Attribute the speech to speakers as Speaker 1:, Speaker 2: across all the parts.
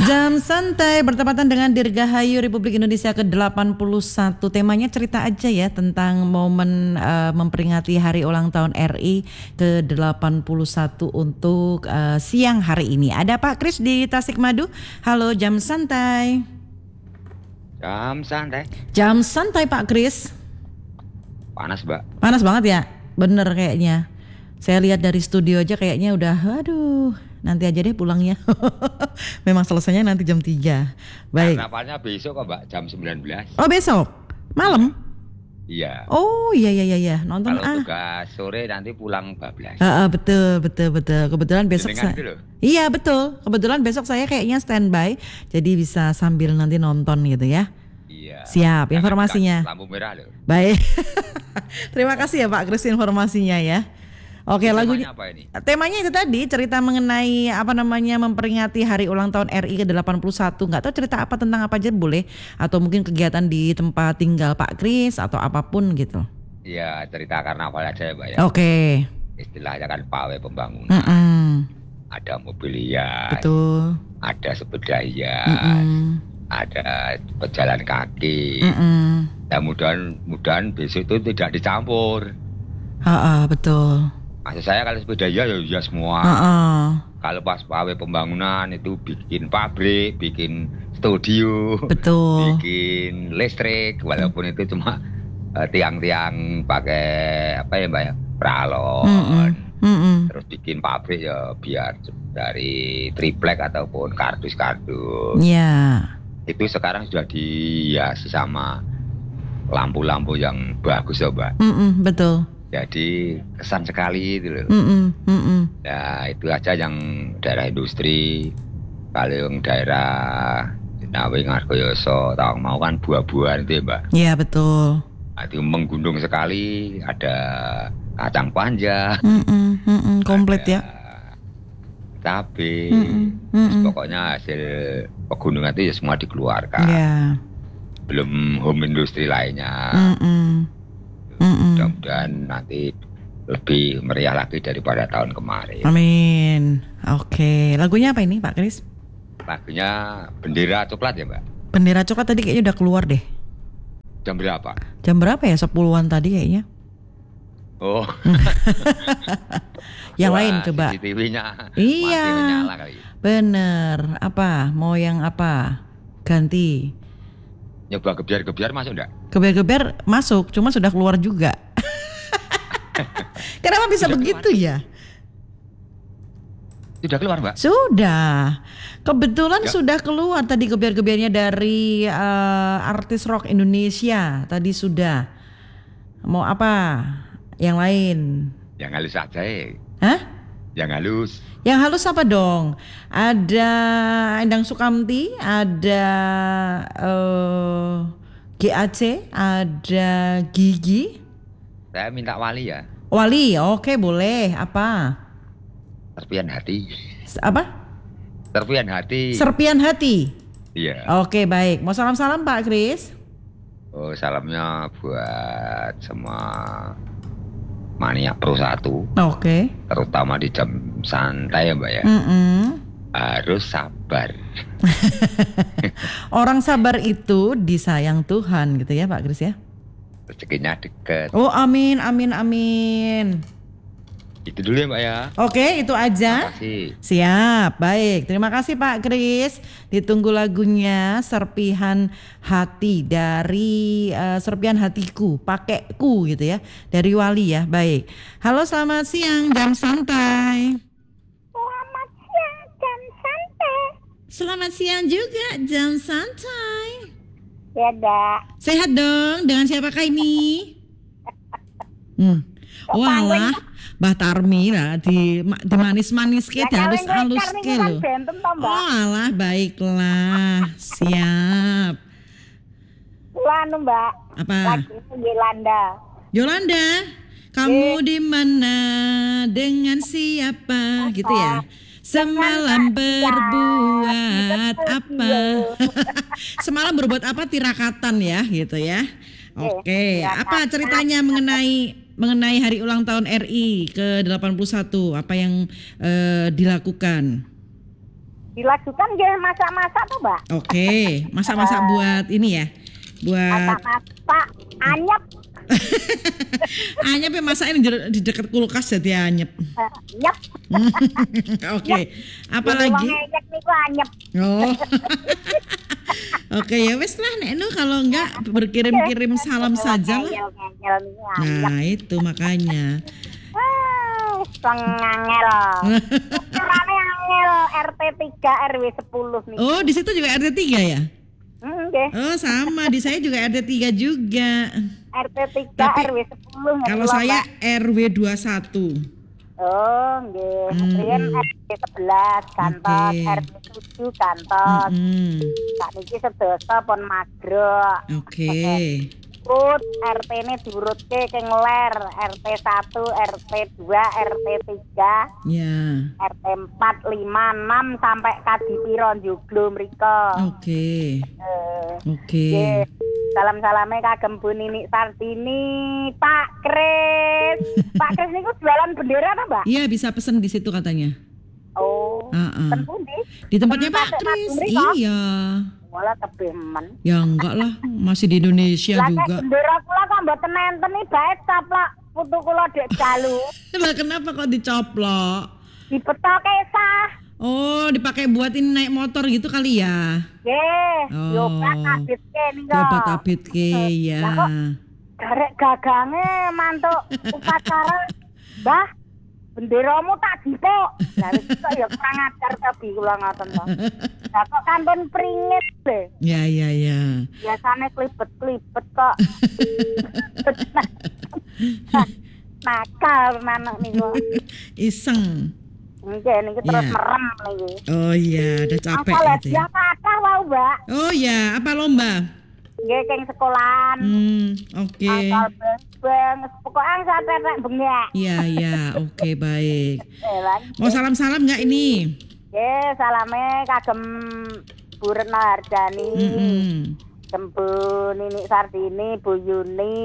Speaker 1: Jam santai bertepatan dengan Dirgahayu Republik Indonesia ke-81. Temanya cerita aja ya tentang momen memperingati hari ulang tahun RI ke-81 untuk siang hari ini. Ada Pak Kris di Tasikmadu. Halo Jam santai.
Speaker 2: Jam santai.
Speaker 1: Jam santai Pak Kris.
Speaker 2: Panas, Mbak.
Speaker 1: Panas banget ya? Bener kayaknya. Saya lihat dari studio aja kayaknya udah nanti aja deh pulangnya. Memang selesainya nanti jam 3. Baik.
Speaker 2: Karnavalnya besok kok, Mbak, jam 19.
Speaker 1: Oh, besok? Malam?
Speaker 2: Iya.
Speaker 1: Oh, iya. Nonton
Speaker 2: Kalau tugas sore nanti pulang bablas.
Speaker 1: Betul. Kebetulan besok Iya, betul. Kebetulan besok saya kayaknya standby. Jadi bisa sambil nanti nonton gitu ya.
Speaker 2: Iya.
Speaker 1: Siap, informasinya.
Speaker 2: Lampu merah loh.
Speaker 1: Baik. Terima kasih ya Pak Kris informasinya ya. Oke, lagunya
Speaker 2: apa ini?
Speaker 1: Temanya itu tadi cerita mengenai memperingati hari ulang tahun RI ke-81. Enggak tahu cerita apa tentang apa aja boleh, atau mungkin kegiatan di tempat tinggal Pak Kris atau apapun gitu.
Speaker 2: Iya, cerita karnaval aja ya, Mbak ya.
Speaker 1: Oke.
Speaker 2: Istilahnya kan pawai pembangunan. Ada mobil hias.
Speaker 1: Betul.
Speaker 2: Ada sepeda hias. Ada pejalan kaki. Ya mudah-mudahan besok itu tidak dicampur.
Speaker 1: Betul.
Speaker 2: Maksud saya kalau sepeda ya semua. Kalau pas pawai pembangunan itu bikin pabrik, bikin studio,
Speaker 1: betul,
Speaker 2: bikin listrik, walaupun itu cuma tiang-tiang pakai apa ya Mbak ya, pralon. Terus bikin pabrik ya biar dari triplek ataupun kardus-kardus.
Speaker 1: Iya.
Speaker 2: Itu sekarang sudah dihiasi sama lampu-lampu yang bagus ya Mbak.
Speaker 1: Betul.
Speaker 2: Jadi kesan sekali itu loh. Ya itu aja yang daerah industri. Kalau yang daerah Nawi, Ngargoyoso, Tawang Mau kan buah-buahan itu ya Mbak.
Speaker 1: Iya betul.
Speaker 2: Nah, itu menggunung sekali. Ada kacang panjang.
Speaker 1: Komplit ya.
Speaker 2: Cabai. Pokoknya hasil pegunungan itu ya semua dikeluarkan.
Speaker 1: Iya.
Speaker 2: Belum home industri lainnya. Mudah-mudahan nanti lebih meriah lagi daripada tahun kemarin.
Speaker 1: Amin. Oke, lagunya apa ini Pak Kris?
Speaker 2: Lagunya Bendera Coklat ya Mbak?
Speaker 1: Bendera Coklat tadi kayaknya udah keluar deh.
Speaker 2: Jam berapa?
Speaker 1: Jam berapa ya? 10-an tadi kayaknya.
Speaker 2: Oh.
Speaker 1: Yang lain coba.
Speaker 2: CCTV-nya
Speaker 1: iya.
Speaker 2: Masih menyala kali.
Speaker 1: Bener. Apa? Mau yang apa? Ganti.
Speaker 2: Nyoba gebiar-gebiar masuk enggak?
Speaker 1: Gebiar-gebiar masuk, cuma sudah keluar juga. Kenapa bisa sudah begitu keluar? Ya?
Speaker 2: Sudah keluar Mbak?
Speaker 1: Sudah. Kebetulan sudah keluar tadi gebiar-gebiarnya dari artis rock Indonesia. Tadi sudah. Mau apa? Yang lain?
Speaker 2: Yang halus aja ya.
Speaker 1: Hah?
Speaker 2: Yang halus.
Speaker 1: Yang halus apa dong? Ada Endang Sukamti, ada GAC, ada Gigi.
Speaker 2: Saya minta Wali ya.
Speaker 1: Wali, oke boleh. Apa?
Speaker 2: Serpian hati.
Speaker 1: Apa?
Speaker 2: Serpian hati.
Speaker 1: Serpian hati.
Speaker 2: Iya.
Speaker 1: Oke baik. Mau salam-salam Pak Kris?
Speaker 2: Oh salamnya buat semua Mania Pro 1.
Speaker 1: Oke.
Speaker 2: Terutama di jam santai ya Mbak ya. Harus sabar.
Speaker 1: Orang sabar itu disayang Tuhan gitu ya Pak Kris ya.
Speaker 2: Rezekinya deket.
Speaker 1: Oh amin.
Speaker 2: Itu dulu ya Mbak ya.
Speaker 1: Oke itu aja.
Speaker 2: Terima kasih.
Speaker 1: Siap, baik. Terima kasih Pak Kris. Ditunggu lagunya Serpihan Hati dari Serpihan Hatiku, pakaiku gitu ya. Dari Wali ya, baik. Halo selamat siang, Jam Santai.
Speaker 3: Selamat siang, Jam Santai.
Speaker 1: Selamat siang juga, Jam Santai.
Speaker 3: Ya dak.
Speaker 1: Sehat dong, dengan siapakah ini? Walah, Mbah Tarmi lah di manis-manis ke halus-halus ke lo. Oh alah baiklah, siap.
Speaker 3: Lanu Mbak.
Speaker 1: Apa? Yolanda, kamu di mana dengan siapa gitu ya? Semalam berbuat apa? Semalam berbuat apa tirakatan ya gitu ya. Oke, apa ceritanya mengenai hari ulang tahun RI ke-81? Apa yang dilakukan?
Speaker 3: Dilakukan nggih masak-masak tuh, Mbak.
Speaker 1: Oke, masak-masak buat ini ya. Buat
Speaker 3: Masak-masak anyep.
Speaker 1: anyep ya, masaknya di dekat kulkas jadi anyep.
Speaker 3: Nyep.
Speaker 1: Oke. Apalagi?
Speaker 3: Nyep niku anyep.
Speaker 1: Oh. Oke, ya wes lah Nek Nu, kalau enggak berkirim-kirim salam saja lah.
Speaker 3: Ngel niku anyep.
Speaker 1: Nah, itu makanya.
Speaker 3: Ngangel. Carane angel RT 3 RW 10 nih.
Speaker 1: Oh, di situ juga RT 3 ya?
Speaker 3: Nggih.
Speaker 1: Oh, sama. Di saya juga RT 3 juga.
Speaker 3: RT 3
Speaker 1: Tapi,
Speaker 3: RW 10.
Speaker 1: Kalau saya RW 21.
Speaker 3: Oh, nggih. Riyen RW 11 kantos,
Speaker 1: Oke.
Speaker 3: RW 7 kantos. Sakniki sedasa pun magrok.
Speaker 1: Oke.
Speaker 3: Urut RT-ne diurutke ke ler, RT 1, RT 2, RT 3,
Speaker 1: Ya.
Speaker 3: RT 4, 5, 6 sampai kadipiro njoglo mriko.
Speaker 1: Oke. Oke.
Speaker 3: Nggih. Salam-salame kagem Bu Nini Sartini, Pak Kris. Pak Kris niku jualan bendera ta, Mbak?
Speaker 1: Iya, bisa pesen di situ katanya.
Speaker 3: Oh, ten pundi?
Speaker 1: Di tempatnya Pak
Speaker 3: Tempat
Speaker 1: Kris.
Speaker 3: mriko?
Speaker 1: Iya.
Speaker 3: Wala tebih men.
Speaker 1: Ya enggak lah, masih di Indonesia
Speaker 3: Lah nek
Speaker 1: juga.
Speaker 3: bendera kula kok mboten nenten iki bae caplok putu kula dek dalu.
Speaker 1: Lah kenapa kok dicoplok?
Speaker 3: Dipetoke sah.
Speaker 1: Oh, dipakai buatin naik motor gitu kali ya?
Speaker 3: Nggih,
Speaker 1: Oh.
Speaker 3: yo Pak abitke niku.
Speaker 1: Coba tabit ke ya.
Speaker 3: Lah kok garek gagange mantuk upacara. Mbah, benderamu tak dipok. Lah wis kok ya kurang ajar tapi kula ngoten to. Lah kok kantun pringit lho.
Speaker 1: Ya, ya, ya.
Speaker 3: Biasane klibet-klibet kok. Nakal manuk niku.
Speaker 1: Iseng.
Speaker 3: Nggih niki terus
Speaker 1: Ya.
Speaker 3: merem niki.
Speaker 1: Oh iya, udah capek
Speaker 3: Asal
Speaker 1: gitu ya.
Speaker 3: dia kathah wae, Mbak.
Speaker 1: Oh ya, apa lomba?
Speaker 3: Nggih keng sekolahan.
Speaker 1: Oke.
Speaker 3: Asal beng, pokoke sak tetek bengek.
Speaker 1: Iya, iya, oke baik.
Speaker 3: Lan.
Speaker 1: Mau salam-salam nggak ini?
Speaker 3: Nggih, salame kagem Bu Retno Hardani. Bu Nini Sartini, Bu Yuni.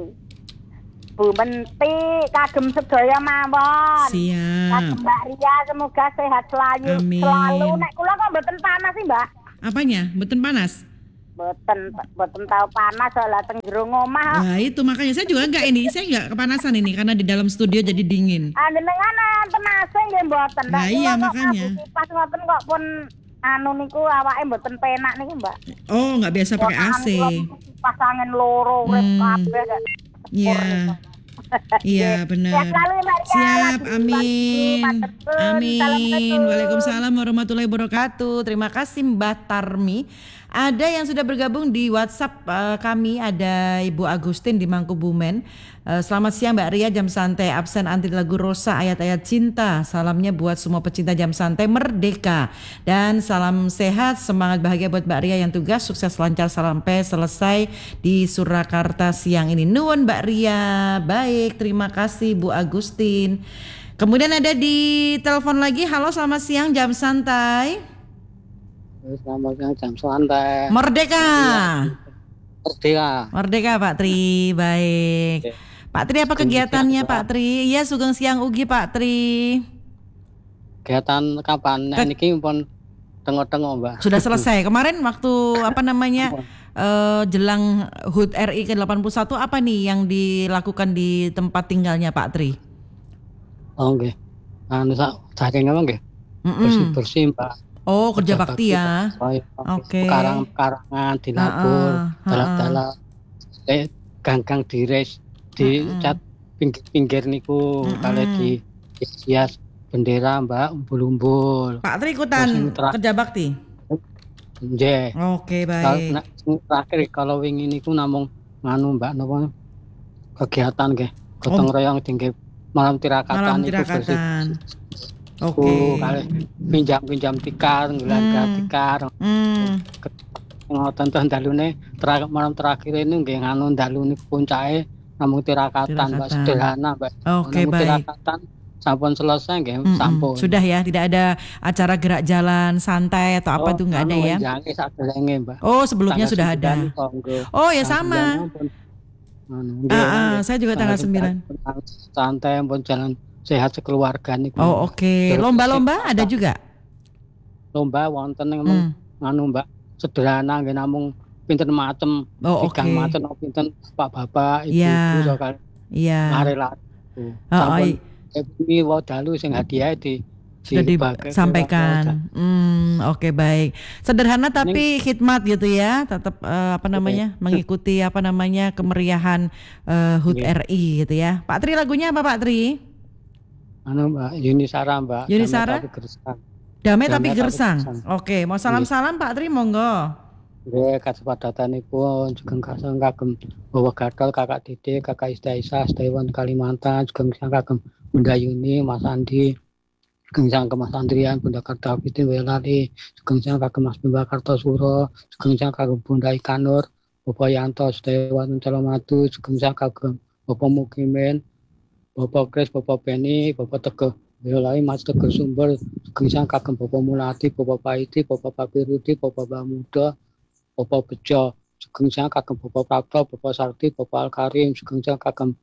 Speaker 3: Bu Menti, kagem sedaya mawon.
Speaker 1: Siap.
Speaker 3: Kagem Mbak Ria semoga sehat selalu.
Speaker 1: Amin.
Speaker 3: Selalu nek kula kok mboten panas sih, Mbak.
Speaker 1: Apanya? Beten panas?
Speaker 3: Mboten tahu panas soalnya teng jero omah.
Speaker 1: Nah itu makanya saya juga enggak ini. Saya enggak kepanasan ini karena di dalam studio jadi dingin.
Speaker 3: Jenengan enten AC nggih mboten.
Speaker 1: Nah, iya, makanya.
Speaker 3: Pas ngoten kok pun anu niku awake mboten penak niku, Mbak.
Speaker 1: Oh nggak biasa pakai AC.
Speaker 3: Pas angin loro urip kabeh.
Speaker 1: Iya. Iya benar. Siap, amin. Amin. Waalaikumsalam warahmatullahi wabarakatuh. Terima kasih Mbak Tarmi. Ada yang sudah bergabung di WhatsApp kami, ada Ibu Agustin di Mangkubumen. Selamat siang Mbak Ria, jam santai absen anti lagu Rosa ayat-ayat cinta. Salamnya buat semua pecinta jam santai merdeka. Dan salam sehat, semangat bahagia buat Mbak Ria yang tugas, sukses lancar sampai selesai di Surakarta siang ini. Nuwun Mbak Ria. Baik, terima kasih Bu Agustin. Kemudian ada di telepon lagi. Halo, selamat siang jam santai.
Speaker 4: Selamat siang jam santai.
Speaker 1: Merdeka.
Speaker 4: Merdeka.
Speaker 1: Merdeka Pak Tri, baik. Pak Tri apa kegiatannya Pak Tri? Iya sugeng siang ugi Pak Tri.
Speaker 4: Kegiatan kapan? Nah, niki pun tengok-tengok Mbak.
Speaker 1: Sudah selesai. Kemarin waktu apa namanya jelang HUT RI ke-81 apa nih yang dilakukan di tempat tinggalnya Pak Tri?
Speaker 4: Oh nggih. Anu saking apa nggih? Bersih-bersih Mbak.
Speaker 1: Oh kerja bakti ya.
Speaker 4: Oke. Karangan dilabur, dalam-dalam gang-gang dires, di cat pinggir-pinggir niku kalau di hias bendera Mbak, umbul-umbul.
Speaker 1: Pak Tri ikutan kerja bakti?
Speaker 4: Nggih.
Speaker 1: Oke baik.
Speaker 4: Terakhir kalau wingi niku namung nganu Mbak napa kegiatan nggih. Gotong royong tinggi malam tirakatan
Speaker 1: Malam tirakatan.
Speaker 4: Oke. Pinjam tikar, nggelar tikar. Ngoten to dalune malam terakhir ini nggih nganu dalune puncake namung tirakatan Mbak, sederhana Mbak.
Speaker 1: Oke baik.
Speaker 4: Tirakatan sampun selesai nggih, sampun.
Speaker 1: Sudah ya, tidak ada acara gerak jalan santai atau apa tuh nggak ada ya?
Speaker 4: Jange sadelenge Mbak.
Speaker 1: Oh sebelumnya sudah ada. Oh ya sama. Saya juga tanggal 9.
Speaker 4: Santai pun jalan sehat sekeluarga nih.
Speaker 1: Oh oke. Lomba-lomba ada juga?
Speaker 4: lomba wonten namung anu Mbak sederhana nggih namung pinten macem tigang macem pinten Bapak Ibu sok arek sampun epi dalu sing hadiah
Speaker 1: sudah disampaikan. Oke, baik. Sederhana tapi khidmat gitu ya. Tetap mengikuti kemeriahan HUT RI gitu ya. Pak Tri, lagunya apa Pak Tri?
Speaker 4: Mbak Yunisara Mbak.
Speaker 1: Yunisara? Damai tapi gersang. Oke, mau salam-salam Pak Tri, monggo.
Speaker 4: Nggih, kasepadatanipun sugeng kagem Bawa Gatot, Kakak Dede, Kakak Istaisa, Stewan Kalimantan, sugeng kagem Bunda Yuni, Mas Andi, sugeng kagem Mas Andrian, Bunda Kartawati Welali, sugeng kagem Mas Bimba Kartosuro, sugeng kagem Bunda Ikanur, Bapak Yanto, Stewan Calomatu, sugeng kagem Bapak Mukimin, Bapak Kris, Bapak Beni, Bapak Teguh Welali, Mas Teguh Sumber, sugeng kagem Bapak Mulati, Bapak Paiti, Bapak Papirudi, Bapak Bamuda, Bapak Bejo, sugeng kagem Bapak Prapto, Bapak Sarti, Bapak Al-Karim, sugeng kagem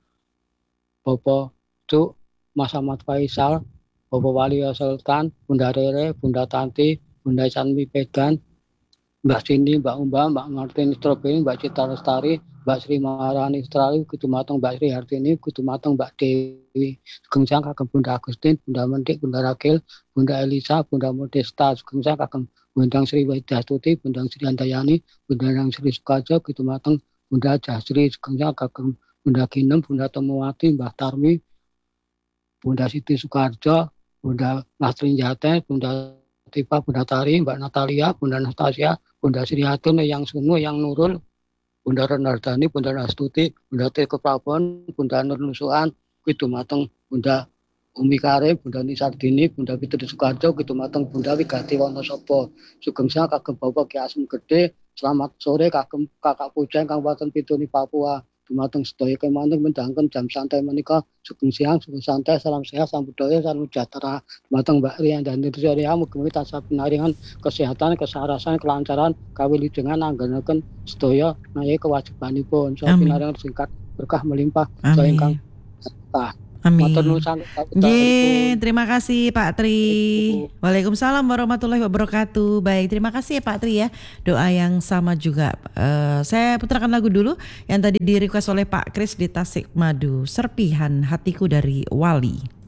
Speaker 4: Bapak Cuk, Mas Ahmad Faisal, Bapak Wali Sultan, Bunda Rere, Bunda Tanti, Bunda Sanmi Pedan, Mbak Cindy, Mbak Umba, Mbak Martin Stroberi, Mbak Cita Lestari, Mbak Sri Maharani Strali, Kutumateng Mbak Sri Hartini, Kutumateng Mbak Dewi, sugeng kagem Bunda Agustin, Bunda Mendik, Bunda Rakil, Bunda Elisa, Bunda Modesta, sugeng kagem Bundang Sri Widastuti, Bundang Sri Handayani, Bundang Sri Sukajo, Kutumateng Bunda Jasri, sugeng kagem Bunda Ginem, Bunda Temuwati, Mbah Tarmi, Bunda Siti Sukarjo, Bunda Lastri Jate, Bunda Tipa, Bunda Tari, Mbak Natalia, Bunda Anastasia, Bunda Sri Hatun, Yang Sunu, Yang Nurul, Bunda Renardani, Bunda Nastuti, Bunda Teko Prabon, Bunda Nur Nusuan, Kutumateng Bunda Umi Karim, Bunda Nisardini, Bunda Fitri Sukarjo, Kutumateng Bunda Wigati Wonosobo, sugeng kagem Bapak Ki Asem Gede, selamat sore kagem Kakak Puceng Kabupaten Pituni Papua. Dumateng sedaya kemanten mendangken jam santai menika sugeng siang, sugeng santai, salam sehat, sampudaya, salam sejahtera. Dumateng Mbak Rian dan Nirjaya mugi-mugi tansah pinaringan kesehatan, kesarasan, kelancaran, kawilujengan anggenaken sedaya naya kewajibanipun. Saha pinaringan singkat berkah melimpah saha ingkang berkah.
Speaker 1: Amin. Terima kasih Pak Tri. Waalaikumsalam warahmatullahi wabarakatuh. Baik, terima kasih ya Pak Tri ya. Doa yang sama juga. Saya putarkan lagu dulu yang tadi di request oleh Pak Kris di Tasikmadu. Serpihan Hatiku dari Wali.